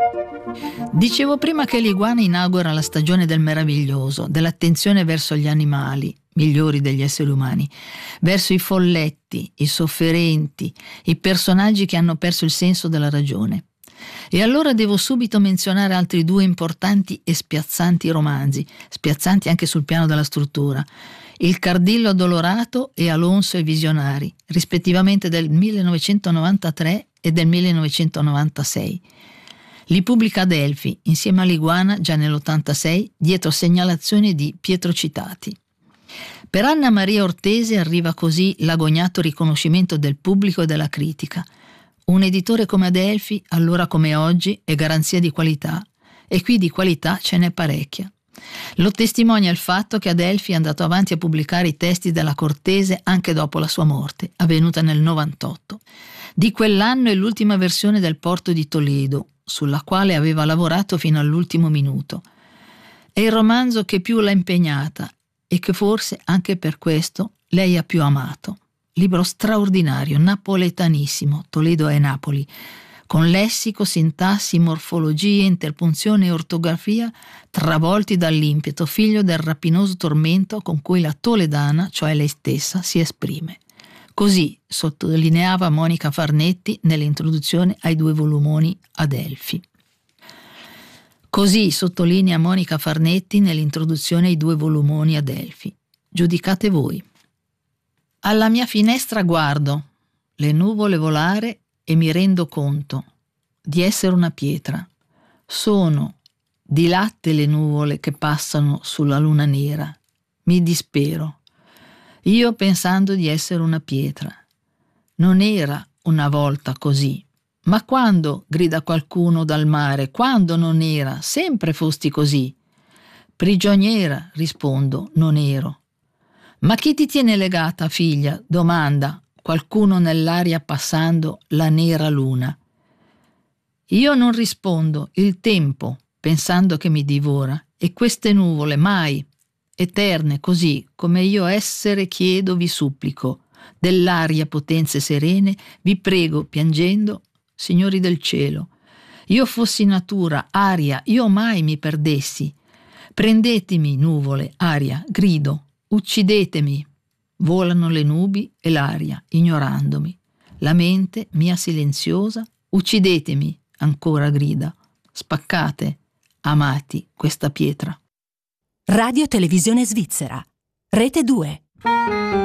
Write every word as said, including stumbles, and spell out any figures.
Dicevo prima che l'Iguana inaugura la stagione del meraviglioso, dell'attenzione verso gli animali, migliori degli esseri umani, verso i folletti, i sofferenti, i personaggi che hanno perso il senso della ragione. E allora devo subito menzionare altri due importanti e spiazzanti romanzi, spiazzanti anche sul piano della struttura: Il Cardillo Addolorato e Alonso e i Visionari, rispettivamente del millenovecentonovantatré e del millenovecentonovantasei. Li pubblica Adelphi, insieme all'Iguana, già nell'ottantasei, dietro segnalazioni di Pietro Citati. Per Anna Maria Ortese arriva così l'agognato riconoscimento del pubblico e della critica. Un editore come Adelphi, allora come oggi, è garanzia di qualità, e qui di qualità ce n'è parecchia. Lo testimonia il fatto che Adelphi è andato avanti a pubblicare i testi della Cortese anche dopo la sua morte, avvenuta nel novantotto. Di quell'anno è l'ultima versione del Porto di Toledo, sulla quale aveva lavorato fino all'ultimo minuto. È il romanzo che più l'ha impegnata e che forse anche per questo lei ha più amato. Libro straordinario, napoletanissimo, Toledo è Napoli, con lessico, sintassi, morfologie, interpunzione e ortografia travolti dall'impeto, figlio del rapinoso tormento con cui la toledana, cioè lei stessa, si esprime. Così sottolineava Monica Farnetti nell'introduzione ai due volumoni Adelphi. Così sottolinea Monica Farnetti nell'introduzione ai due volumoni Adelphi. Giudicate voi. Alla mia finestra guardo le nuvole volare e mi rendo conto di essere una pietra. Sono di latte le nuvole che passano sulla luna nera. Mi dispero. Io pensando di essere una pietra. Non era una volta così. Ma quando, grida qualcuno dal mare, quando non era? Sempre fosti così. Prigioniera, rispondo, non ero. Ma chi ti tiene legata, figlia? Domanda qualcuno nell'aria passando la nera luna. Io non rispondo, il tempo, pensando che mi divora, e queste nuvole mai, eterne così, come io essere chiedo vi supplico, dell'aria potenze serene, vi prego piangendo, signori del cielo, io fossi natura, aria, io mai mi perdessi, prendetemi nuvole, aria, grido, uccidetemi. Volano le nubi e l'aria, ignorandomi. La mente mia silenziosa, uccidetemi, ancora grida. Spaccate, amati, questa pietra. Radio Televisione Svizzera, Rete due.